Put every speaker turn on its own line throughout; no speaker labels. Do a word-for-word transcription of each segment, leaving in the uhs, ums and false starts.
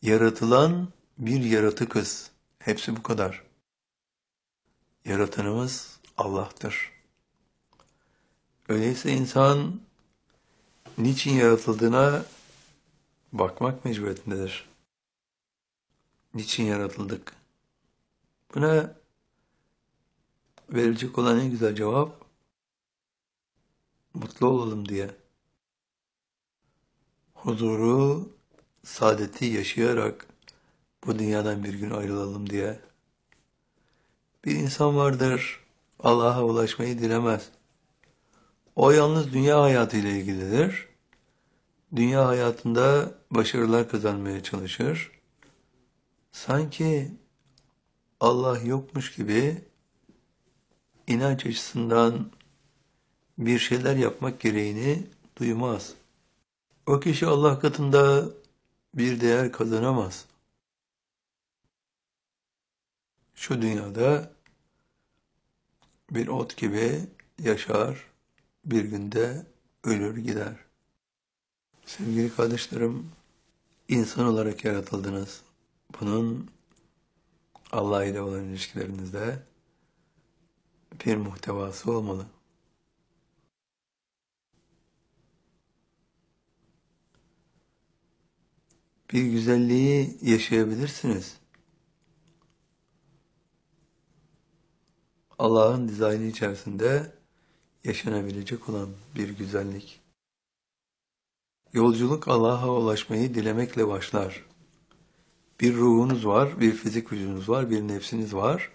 Yaratılan bir yaratıkız. Hepsi bu kadar. Yaratanımız Allah'tır. Öyleyse insan niçin yaratıldığına bakmak mecburiyetindedir. Niçin yaratıldık? Buna verilecek olan en güzel cevap, mutlu olalım diye. Huzuru, saadeti yaşayarak bu dünyadan bir gün ayrılalım diye. Bir insan vardır, Allah'a ulaşmayı dilemez. O yalnız dünya hayatıyla ilgilidir. Dünya hayatında başarılar kazanmaya çalışır. Sanki Allah yokmuş gibi inanç açısından bir şeyler yapmak gereğini duymaz. O kişi Allah katında bir değer kazanamaz. Şu dünyada bir ot gibi yaşar, bir günde ölür gider. Sevgili kardeşlerim, insan olarak yaratıldınız. Bunun Allah ile olan ilişkilerinizde bir muhtevası olmalı. Bir güzelliği yaşayabilirsiniz. Allah'ın dizaynı içerisinde yaşanabilecek olan bir güzellik. Yolculuk Allah'a ulaşmayı dilemekle başlar. Bir ruhunuz var, bir fizik vücudunuz var, bir nefsiniz var.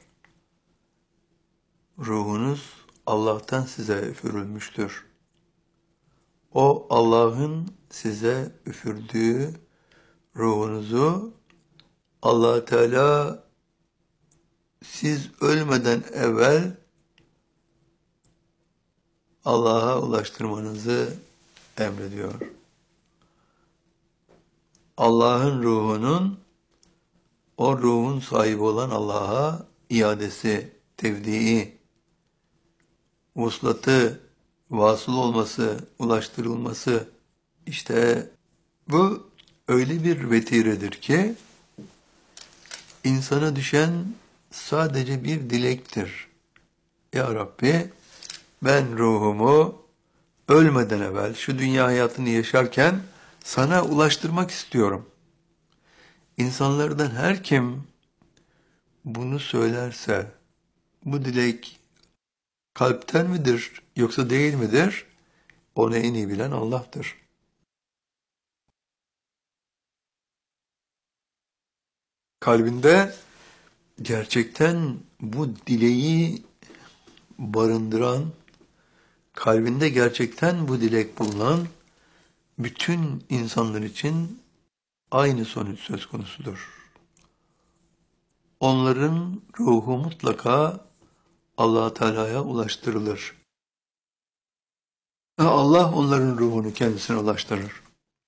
Ruhunuz Allah'tan size üfürülmüştür. O Allah'ın size üfürdüğü ruhunuzu Allah Teala siz ölmeden evvel Allah'a ulaştırmanızı emrediyor. Allah'ın ruhunun o ruhun sahibi olan Allah'a iadesi, tevdii, vuslatı, vasıl olması, ulaştırılması, işte bu öyle bir vetiredir ki insana düşen sadece bir dilektir. Ya Rabbi, ben ruhumu ölmeden evvel şu dünya hayatını yaşarken sana ulaştırmak istiyorum. İnsanlardan her kim bunu söylerse, bu dilek kalpten midir yoksa değil midir? Onu en iyi bilen Allah'tır. Kalbinde gerçekten bu dileği barındıran, kalbinde gerçekten bu dilek bulunan bütün insanlar için aynı sonuç söz konusudur. Onların ruhu mutlaka Allah Teala'ya ulaştırılır. Allah onların ruhunu kendisine ulaştırır.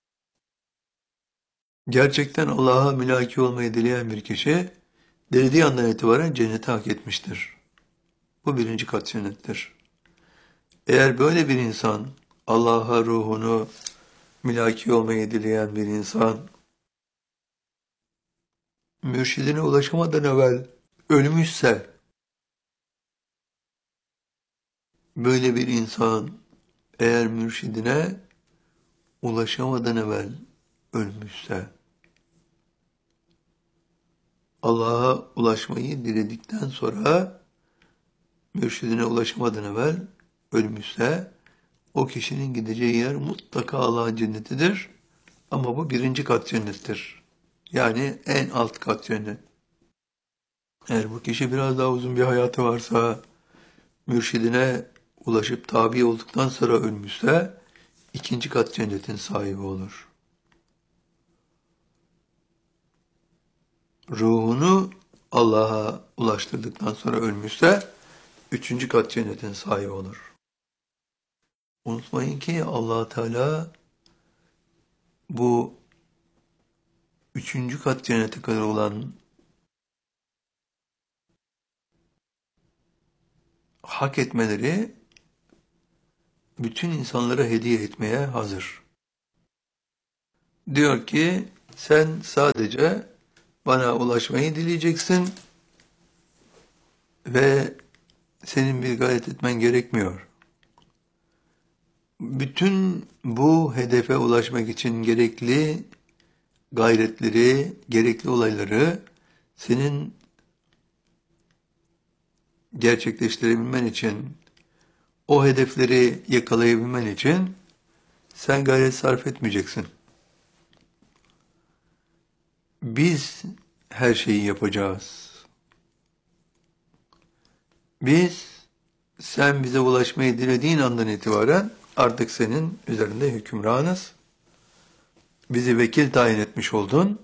Gerçekten Allah'a mülaki olmayı dileyen bir kişi, dilediği andan itibaren cenneti hak etmiştir. Bu birinci kat cennettir. Eğer böyle bir insan, Allah'a ruhunu mülaki olmayı dileyen bir insan, mürşidine ulaşamadan evvel ölmüşse, böyle bir insan eğer mürşidine ulaşamadan evvel ölmüşse, Allah'a ulaşmayı diledikten sonra mürşidine ulaşamadan evvel ölmüşse, o kişinin gideceği yer mutlaka Allah'ın cennetidir. Ama bu birinci kat cennettir. Yani en alt kat cennet. Eğer bu kişi biraz daha uzun bir hayatı varsa, mürşidine ulaşıp tabi olduktan sonra ölmüşse, ikinci kat cennetin sahibi olur. Ruhunu Allah'a ulaştırdıktan sonra ölmüşse, üçüncü kat cennetin sahibi olur. Unutmayın ki Allah Teala bu üçüncü kat cennete kadar olan hak etmeleri bütün insanlara hediye etmeye hazır. Diyor ki Sen sadece bana ulaşmayı dileyeceksin ve senin bir gayret etmen gerekmiyor. Bütün bu hedefe ulaşmak için gerekli gayretleri, gerekli olayları senin gerçekleştirebilmen için, o hedefleri yakalayabilmen için sen gayret sarf etmeyeceksin. Biz her şeyi yapacağız. Biz, sen bize ulaşmayı dilediğin andan itibaren artık senin üzerinde hükümranız. Bizi vekil tayin etmiş oldun.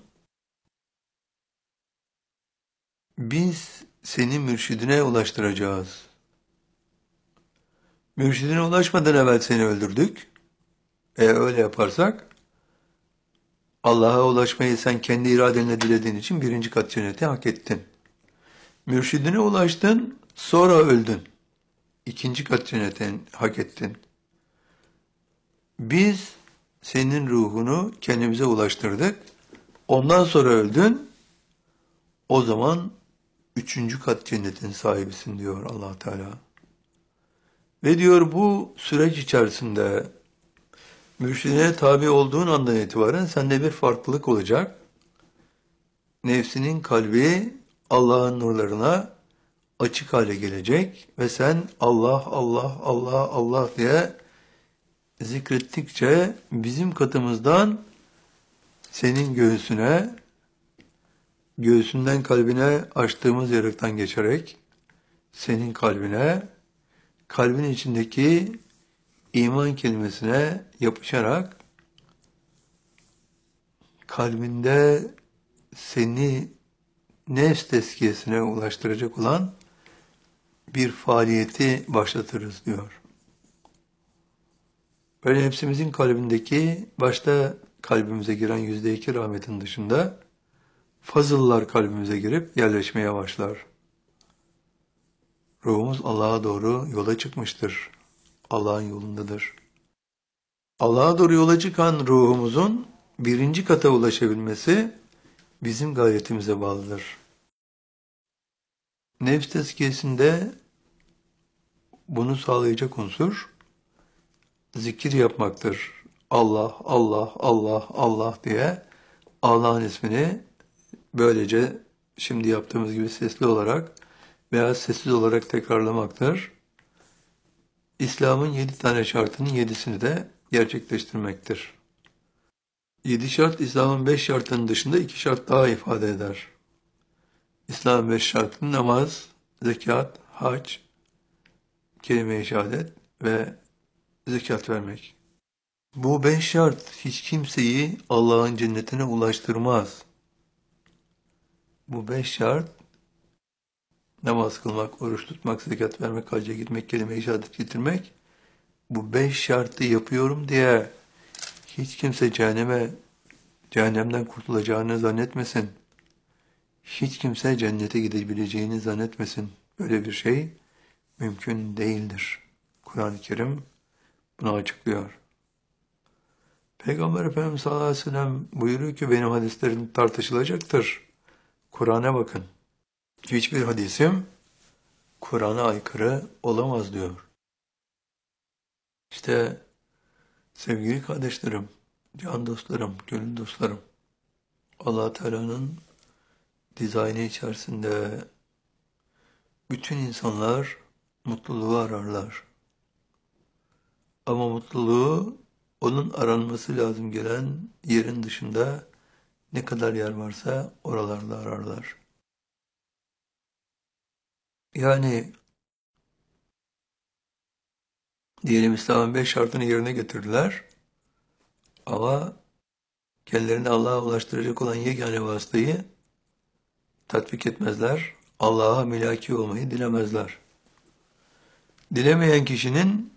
Biz seni mürşidine ulaştıracağız. Mürşidine ulaşmadan evvel seni öldürdük. Eğer öyle yaparsak, Allah'a ulaşmayı sen kendi iradenle dilediğin için birinci kat cenneti hak ettin. Mürşidine ulaştın, sonra öldün. İkinci kat cenneti hak ettin. Biz senin ruhunu kendimize ulaştırdık. Ondan sonra öldün. O zaman üçüncü kat cennetin sahibisin diyor Allah Teala. Ve diyor bu süreç içerisinde mürşidine tabi olduğun andan itibaren sende bir farklılık olacak. Nefsinin kalbi Allah'ın nurlarına açık hale gelecek ve sen Allah, Allah, Allah, Allah diye zikrettikçe bizim katımızdan senin göğsüne, göğsünden kalbine açtığımız yarıktan geçerek senin kalbine, kalbin içindeki iman kelimesine yapışarak kalbinde seni nefs tezkiyesine ulaştıracak olan bir faaliyeti başlatırız diyor. Böyle hepsimizin kalbindeki, başta kalbimize giren yüzde iki rahmetin dışında fazıllar kalbimize girip yerleşmeye başlar. Ruhumuz Allah'a doğru yola çıkmıştır. Allah'ın yolundadır. Allah'a doğru yola çıkan ruhumuzun birinci kata ulaşabilmesi bizim gayretimize bağlıdır. Nefs tezkiyesinde bunu sağlayacak unsur zikir yapmaktır. Allah, Allah, Allah, Allah diye Allah'ın ismini böylece şimdi yaptığımız gibi sesli olarak veya sessiz olarak tekrarlamaktır. İslam'ın yedi tane şartının yedisini de gerçekleştirmektir. Yedi şart İslam'ın beş şartının dışında iki şart daha ifade eder. İslam'ın beş şartı namaz, zekat, hac, kelime-i şehadet ve zekat vermek. Bu beş şart hiç kimseyi Allah'ın cennetine ulaştırmaz. Bu beş şart, namaz kılmak, oruç tutmak, zekat vermek, hacca gitmek, kelime-i şehadet getirmek, bu beş şartı yapıyorum diye hiç kimse cehenneme, cehennemden kurtulacağını zannetmesin. Hiç kimse cennete gidebileceğini zannetmesin. Böyle bir şey mümkün değildir. Kur'an-ı Kerim bunu açıklıyor. Peygamber Efendimiz sallallahu aleyhi ve sellem buyuruyor ki benim hadislerim tartışılacaktır. Kur'an'a bakın. Hiçbir hadisim Kur'an'a aykırı olamaz diyor. İşte sevgili kardeşlerim, can dostlarım, gönül dostlarım, Allah Teala'nın dizaynı içerisinde bütün insanlar mutluluğu ararlar. Ama mutluluğu onun aranması lazım gelen yerin dışında ne kadar yer varsa oralarda ararlar. Yani diyelim İslam'ın beş şartını yerine getirdiler ama kendilerini Allah'a ulaştıracak olan yegane vasıtayı tatbik etmezler. Allah'a milaki olmayı dilemezler. Dilemeyen kişinin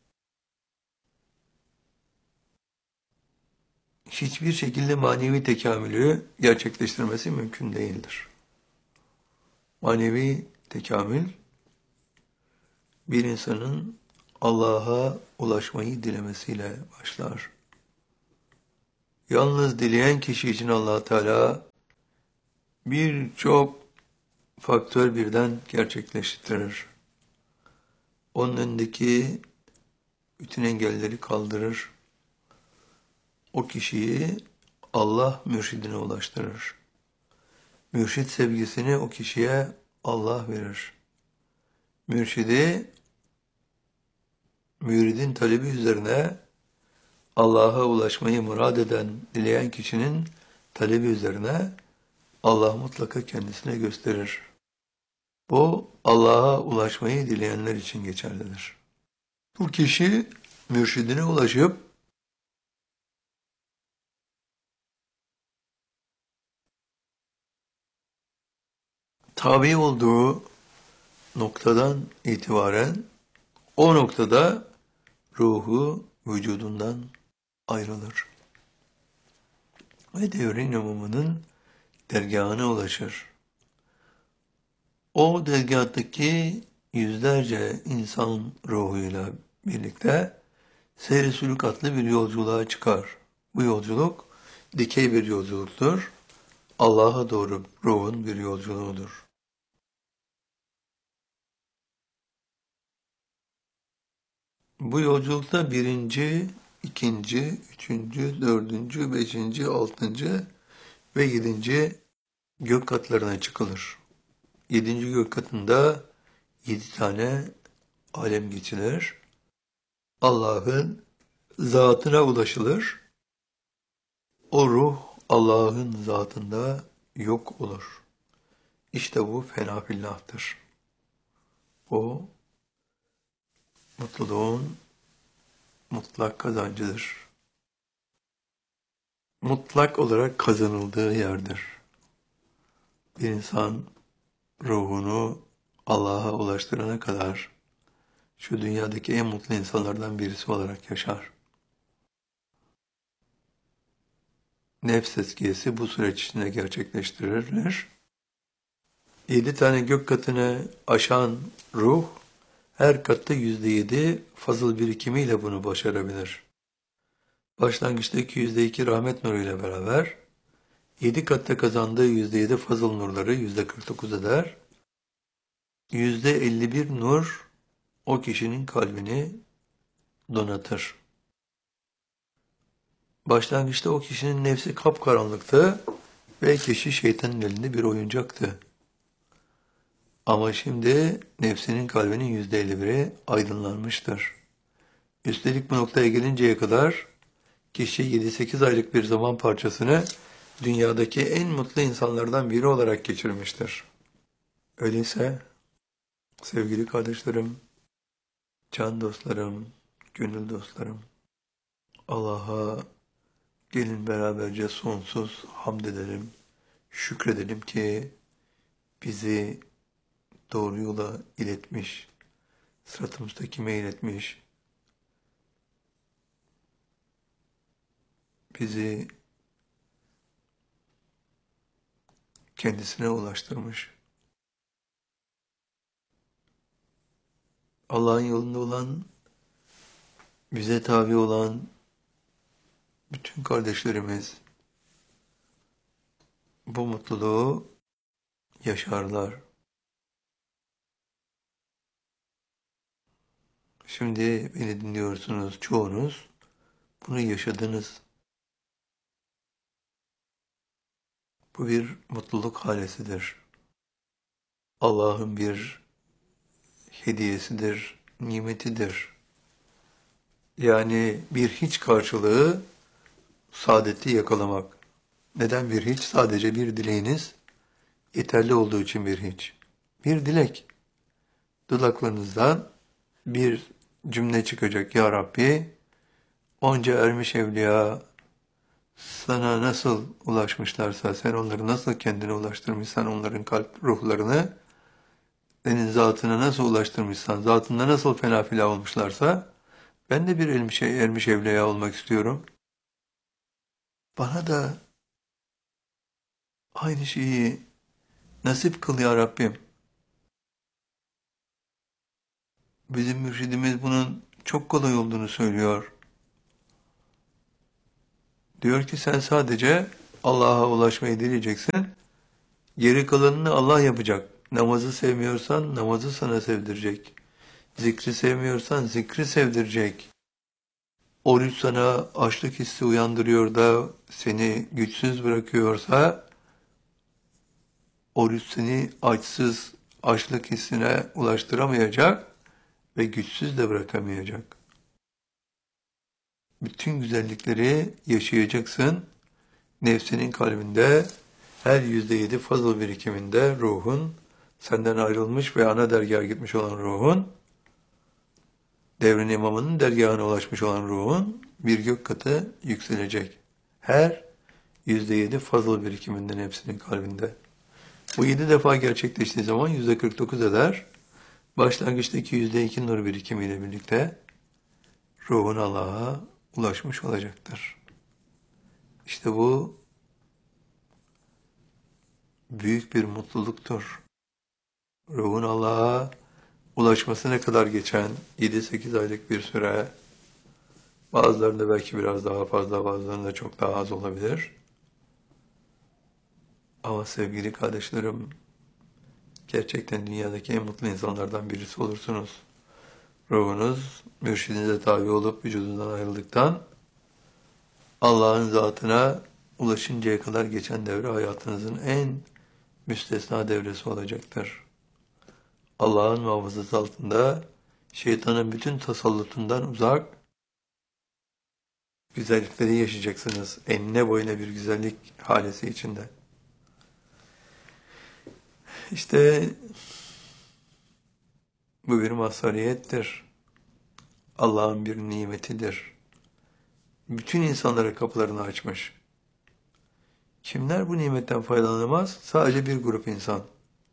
hiçbir şekilde manevi tekamülü gerçekleştirmesi mümkün değildir. Manevi tekamül, bir insanın Allah'a ulaşmayı dilemesiyle başlar. Yalnız dileyen kişi için Allah Teala birçok faktör birden gerçekleştirir. Onun önündeki bütün engelleri kaldırır. O kişiyi Allah mürşidine ulaştırır. Mürşid sevgisini o kişiye Allah verir. Mürşidi, müridin talebi üzerine Allah'a ulaşmayı murad eden, dileyen kişinin talebi üzerine Allah mutlaka kendisine gösterir. Bu Allah'a ulaşmayı dileyenler için geçerlidir. Bu kişi mürşidine ulaşıp tabi olduğu noktadan itibaren o noktada ruhu vücudundan ayrılır. Ve devrin imamının dergahına ulaşır. O dergahtaki yüzlerce insan ruhuyla birlikte seyr-i sülük adlı bir yolculuğa çıkar. Bu yolculuk dikey bir yolculuktur. Allah'a doğru ruhun bir yolculuğudur. Bu yolculukta birinci, ikinci, üçüncü, dördüncü, beşinci, altıncı ve yedinci gök katlarına çıkılır. Yedinci gök katında yedi tane alem geçilir. Allah'ın zatına ulaşılır. O ruh Allah'ın zatında yok olur. İşte bu fena fillahtır. O mutluluğun mutlak kazancıdır. Mutlak olarak kazanıldığı yerdir. Bir insan ruhunu Allah'a ulaştırana kadar şu dünyadaki en mutlu insanlardan birisi olarak yaşar. Nefs tezkiyesi bu süreç içinde gerçekleştirilir. Yedi tane gök katını aşan ruh, her katta yüzde yedi fazıl birikimiyle bunu başarabilir. Başlangıçtaki yüzde iki rahmet nuruyla beraber, yedi katta kazandığı yüzde yedi fazıl nurları yüzde kırk dokuz eder. Yüzde elli bir nur o kişinin kalbini donatır. Başlangıçta o kişinin nefsi kapkaranlıktı ve kişi şeytanın elinde bir oyuncaktı. Ama şimdi nefsinin kalbinin yüzde elli biri aydınlanmıştır. Üstelik bu noktaya gelinceye kadar kişi yedi sekiz aylık bir zaman parçasını dünyadaki en mutlu insanlardan biri olarak geçirmiştir. Öyleyse sevgili kardeşlerim, can dostlarım, gönül dostlarım, Allah'a gelin beraberce sonsuz hamd edelim, şükredelim ki bizi doğru yola iletmiş, sırat-ı müstakime iletmiş, bizi kendisine ulaştırmış. Allah'ın yolunda olan, bize tabi olan bütün kardeşlerimiz bu mutluluğu yaşarlar. Şimdi beni dinliyorsunuz çoğunuz, bunu yaşadınız. Bu bir mutluluk halesidir. Allah'ın bir hediyesidir, nimetidir. Yani bir hiç karşılığı saadeti yakalamak. Neden bir hiç? Sadece bir dileğiniz yeterli olduğu için bir hiç. Bir dilek. Dudaklarınızdan bir cümle çıkacak. Ya Rabbi, onca ermiş evliya sana nasıl ulaşmışlarsa, sen onları nasıl kendine ulaştırmışsan, onların kalp ruhlarını, senin zatına nasıl ulaştırmışsan, zatında nasıl fena filah olmuşlarsa, ben de bir ermiş, ermiş evliya olmak istiyorum. Bana da aynı şeyi nasip kıl ya Rabbim. Bizim mürşidimiz bunun çok kolay olduğunu söylüyor. Diyor ki sen sadece Allah'a ulaşmayı dileyeceksin. Geri kalanını Allah yapacak. Namazı sevmiyorsan namazı sana sevdirecek. Zikri sevmiyorsan zikri sevdirecek. Oruç sana açlık hissi uyandırıyor da seni güçsüz bırakıyorsa, oruç seni açsız, açlık hissine ulaştıramayacak ve güçsüz de bırakamayacak. Bütün güzellikleri yaşayacaksın. Nefsinin kalbinde, her yüzde yedi fazıl birikiminde ruhun, senden ayrılmış ve ana dergaha gitmiş olan ruhun, devrin imamının dergahına ulaşmış olan ruhun bir gök katı yükselecek. Her yüzde yedi fazıl birikiminden hepsinin kalbinde. Bu yedi defa gerçekleştiği zaman yüzde kırk dokuz eder. Başlangıçtaki yüzde iki nur birikimiyle birlikte ruhun Allah'a ulaşmış olacaktır. İşte bu büyük bir mutluluktur. Ruhun Allah'a ulaşmasına kadar geçen yedi sekiz aylık bir süre, bazılarında belki biraz daha fazla, bazılarında çok daha az olabilir. Ama sevgili kardeşlerim, gerçekten dünyadaki en mutlu insanlardan birisi olursunuz. Ruhunuz mürşidinize tabi olup vücudundan ayrıldıktan, Allah'ın zatına ulaşıncaya kadar geçen devre hayatınızın en müstesna devresi olacaktır. Allah'ın muhafazası altında, şeytanın bütün tasallutundan uzak, güzellikleri yaşayacaksınız. Enine boyuna bir güzellik halesi içinde. İşte bu bir mazhariyettir. Allah'ın bir nimetidir. Bütün insanlara kapılarını açmış. Kimler bu nimetten faydalanamaz? Sadece bir grup insan.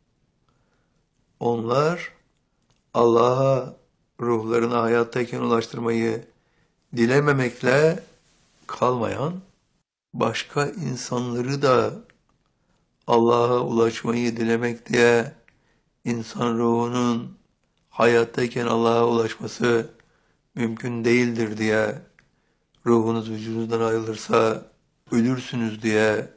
Onlar Allah'a ruhlarını hayattayken ulaştırmayı dilememekle kalmayan, başka insanları da Allah'a ulaşmayı dilemek diye insan ruhunun hayattayken Allah'a ulaşması mümkün değildir diye, ruhunuz vücudunuzdan ayrılırsa ölürsünüz diye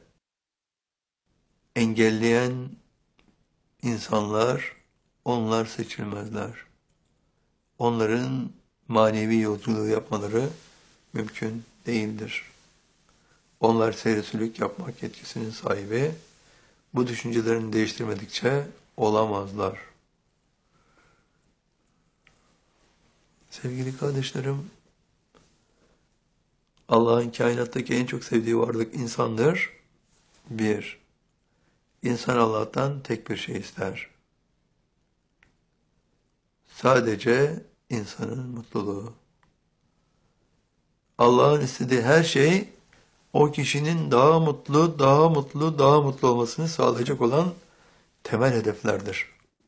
engelleyen insanlar, onlar seçilmezler. Onların manevi yolculuğu yapmaları mümkün değildir. Onlar seyresülük yapmak yetkisinin sahibi, bu düşüncelerini değiştirmedikçe olamazlar. Sevgili kardeşlerim, Allah'ın kainattaki en çok sevdiği varlık insandır. Bir, insan Allah'tan tek bir şey ister. Sadece insanın mutluluğu. Allah'ın istediği her şey, o kişinin daha mutlu, daha mutlu, daha mutlu olmasını sağlayacak olan temel hedeflerdir.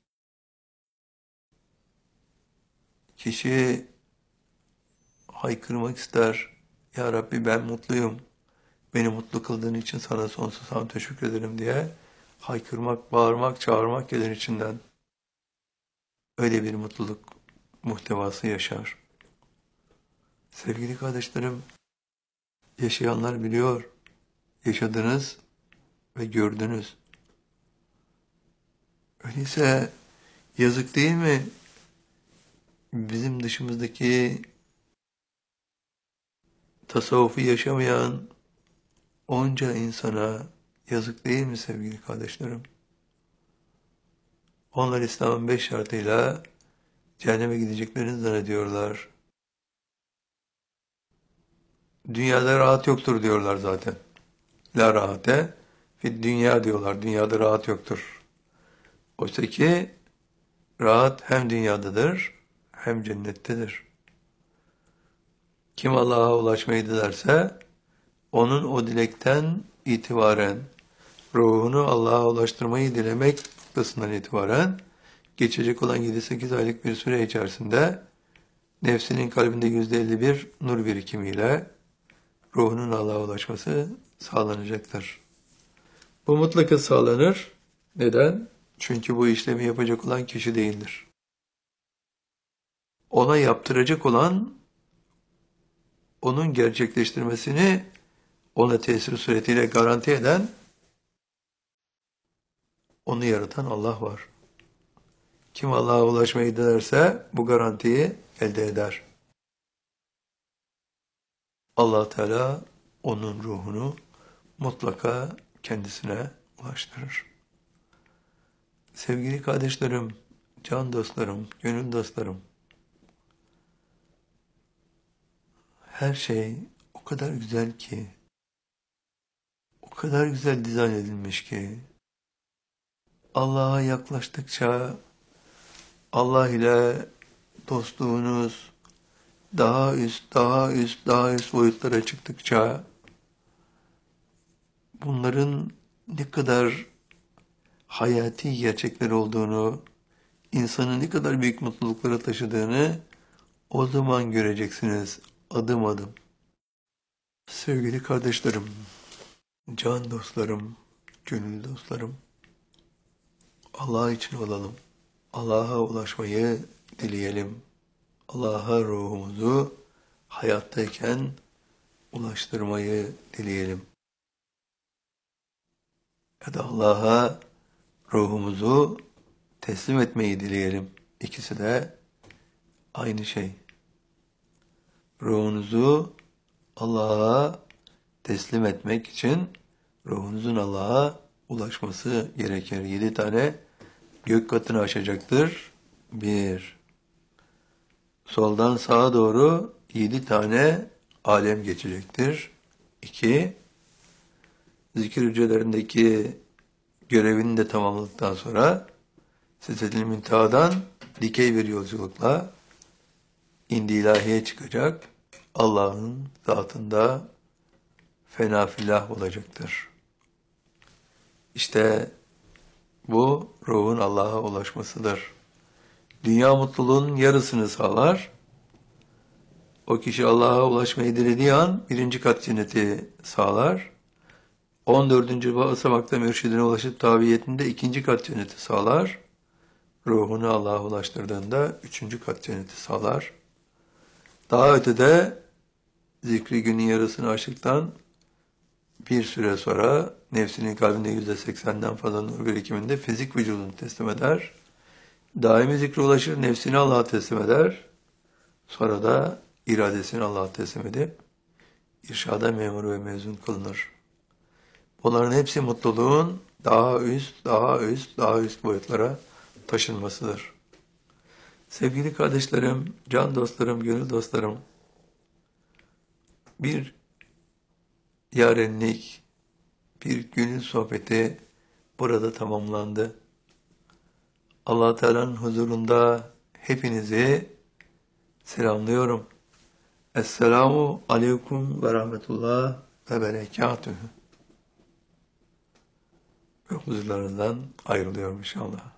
Kişi haykırmak ister. Ya Rabbi ben mutluyum. Beni mutlu kıldığın için sana sonsuz hamd teşekkür ederim diye haykırmak, bağırmak, çağırmak gelir içinden. Öyle bir mutluluk muhtevası yaşar. Sevgili kardeşlerim, yaşayanlar biliyor. Yaşadınız ve gördünüz. Öyleyse yazık değil mi? Bizim dışımızdaki tasavvufu yaşamayan onca insana yazık değil mi sevgili kardeşlerim? Onlar İslam'ın beş şartıyla cehenneme gideceklerini zannediyorlar. Dünyada rahat yoktur diyorlar zaten. La rahate fi dünya diyorlar. Dünyada rahat yoktur. Oysa ki rahat hem dünyadadır hem cennettedir. Kim Allah'a ulaşmayı dilerse, onun o dilekten itibaren, ruhunu Allah'a ulaştırmayı dilemek noktasından itibaren, geçecek olan yedi sekiz aylık bir süre içerisinde, nefsinin kalbinde yüzde elli bir nur birikimiyle, ruhunun Allah'a ulaşması sağlanacaktır. Bu mutlaka sağlanır. Neden? Çünkü bu işlemi yapacak olan kişi değildir. Ona yaptıracak olan, onun gerçekleştirmesini ona tesir suretiyle garanti eden, onu yaratan Allah var. Kim Allah'a ulaşmayı dilerse bu garantiyi elde eder. Allah Teala onun ruhunu mutlaka kendisine ulaştırır. Sevgili kardeşlerim, can dostlarım, gönül dostlarım, her şey o kadar güzel ki, o kadar güzel dizayn edilmiş ki, Allah'a yaklaştıkça, Allah ile dostluğunuz daha üst, daha üst, daha üst boyutlara çıktıkça, bunların ne kadar hayati gerçekler olduğunu, insanı ne kadar büyük mutluluklara taşıdığını o zaman göreceksiniz adım adım. Sevgili kardeşlerim, can dostlarım, gönül dostlarım, Allah için olalım. Allah'a ulaşmayı dileyelim. Allah'a ruhumuzu hayattayken ulaştırmayı dileyelim. Ya da Allah'a ruhumuzu teslim etmeyi dileyelim. İkisi de aynı şey. Ruhunuzu Allah'a teslim etmek için ruhunuzun Allah'a ulaşması gerekir. Yedi tane gök katını aşacaktır. Bir. Soldan sağa doğru yedi tane alem geçecektir. İki. Zikir hücrelerindeki görevini de tamamladıktan sonra Sidretil Münteha'dan dikey bir yolculukla indi ilahiye çıkacak. Allah'ın zatında fena fillah olacaktır. İşte bu ruhun Allah'a ulaşmasıdır. Dünya mutluluğun yarısını sağlar. O kişi Allah'a ulaşmayı dilediği an birinci kat cenneti sağlar. on dördüncü basamakta mürşidine ulaşıp tabiyetinde ikinci kat cenneti sağlar. Ruhunu Allah'a ulaştırdığında üçüncü kat cenneti sağlar. Daha ötede zikri günün yarısını aştıktan bir süre sonra nefsinin kalbinde yüzde seksenden fazla nur birikiminde fizik vücudunu teslim eder. Daimi zikre ulaşır, nefsini Allah'a teslim eder. Sonra da iradesini Allah'a teslim edip irşada memur ve mezun kılınır. Bunların hepsi mutluluğun daha üst, daha üst, daha üst boyutlara taşınmasıdır. Sevgili kardeşlerim, can dostlarım, gönül dostlarım, bir yarenlik, bir gönül sohbeti burada tamamlandı. Allah Teala'nın huzurunda hepinizi selamlıyorum. Esselamu aleyküm ve rahmetullah ve berekatühü. Ve huzurlarından ayrılıyorum inşallah.